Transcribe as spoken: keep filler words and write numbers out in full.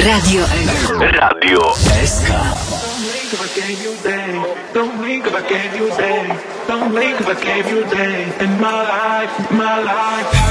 Radio S K. Radio S K. Don't blink if I gave you day. Don't blink if I gave you day in my life, my life.